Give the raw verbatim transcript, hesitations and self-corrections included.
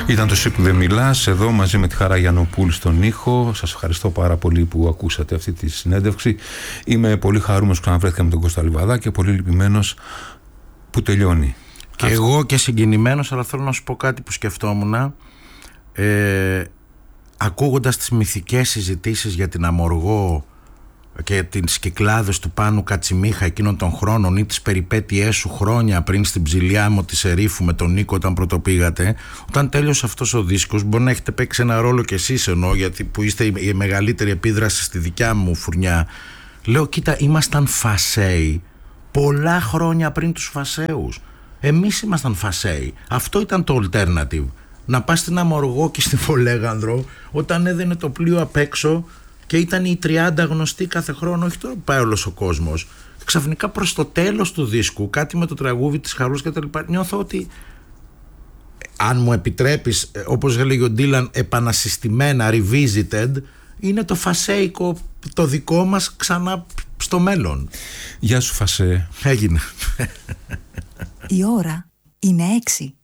Ήταν το «Εσύ που δεν μιλάς» εδώ μαζί με τη Χαρά Γιαννοπούλη στον ήχο. Σας ευχαριστώ πάρα πολύ που ακούσατε αυτή τη συνέντευξη. Είμαι πολύ χαρούμενος που ξαναβρέθηκα με τον Κώστα Λιβαδά και πολύ λυπημένος που τελειώνει. Και αυτό. Εγώ και συγκινημένος, αλλά θέλω να σου πω κάτι που σκεφτόμουν. Ε, ακούγοντας τις μυθικές συζητήσεις για την Αμοργό και τις κυκλάδες του Πάνου Κατσιμίχα εκείνων των χρόνων ή τις περιπέτειές σου χρόνια πριν στην Ψηλιάμο της Ερήφου με τον Νίκο όταν πρωτοπήγατε, όταν τέλειωσε αυτός ο δίσκος, μπορεί να έχετε παίξει ένα ρόλο κι εσείς, εννοώ, γιατί που είστε η μεγαλύτερη επίδραση στη δικιά μου φουρνιά. Λέω, κοίτα, ήμασταν φασέοι πολλά χρόνια πριν τους φασέους. Εμείς ήμασταν φασέοι. Αυτό ήταν το alternative. Να πας στην Αμοργό και στη Φολέγανδρο όταν έδαινε το πλοίο απ' έξω και ήταν οι τριάντα γνωστοί κάθε χρόνο, όχι τώρα που πάει όλος ο κόσμος. Ξαφνικά προς το τέλος του δίσκου, κάτι με το τραγούδι της Χαρούς και τα λοιπά, νιώθω ότι, αν μου επιτρέπεις, όπως έλεγε ο Ντίλαν, επανασυστημένα, revisited, είναι το φασέικο το δικό μας ξανά στο μέλλον. Γεια σου Φασέ. Έγινε. Η ώρα είναι έξι.